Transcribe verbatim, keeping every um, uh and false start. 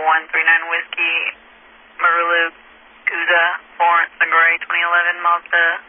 one three nine Whiskey, Marulu, Guza, Florence, Gray, twenty eleven Mazda